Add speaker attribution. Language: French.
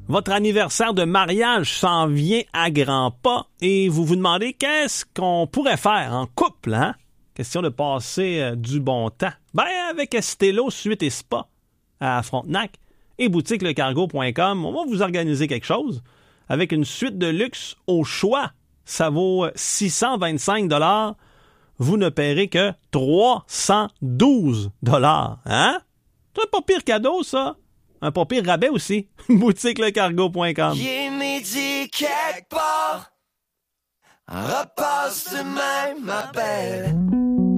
Speaker 1: Votre anniversaire de mariage s'en vient à grands pas et vous vous demandez qu'est-ce qu'on pourrait faire en couple, hein? Question de passer du bon temps. Ben, avec Estelo Suite et Spa à Frontenac et boutiquelecargo.com, on va vous organiser quelque chose avec une suite de luxe au choix. Ça vaut 625 $. Vous ne paierez que 312 $. Hein? C'est pas pire cadeau, ça. Un pas pire rabais aussi. boutiquelecargo.com.
Speaker 2: Il est midi quelque part. Repasse demain, ma belle.